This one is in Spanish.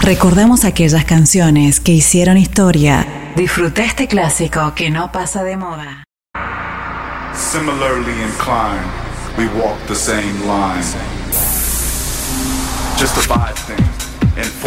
Recordamos aquellas canciones que hicieron historia. Disfruta este clásico que no pasa de moda. Similarly inclined, we walk the same line. Just a vibe thing.